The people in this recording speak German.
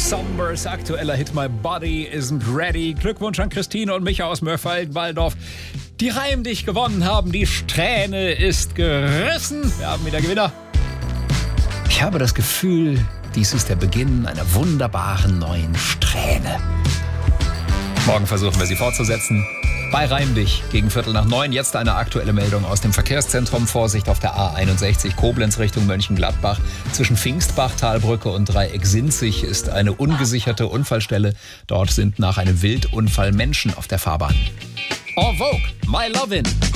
Sombers aktueller Hit My Body Isn't Ready. Glückwunsch an Christine und Micha aus Mörfelden-Walldorf, die reimdig gewonnen haben. Die Strähne ist gerissen. Wir haben wieder Gewinner. Ich habe das Gefühl, dies ist der Beginn einer wunderbaren neuen Strähne. Morgen versuchen wir sie fortzusetzen. Bei Reim dich gegen 8:45. Jetzt eine aktuelle Meldung aus dem Verkehrszentrum. Vorsicht auf der A61 Koblenz Richtung Mönchengladbach. Zwischen Pfingstbach, Talbrücke und Dreieck-Sinzig ist eine ungesicherte Unfallstelle. Dort sind nach einem Wildunfall Menschen auf der Fahrbahn. En Vogue, My Lovin'.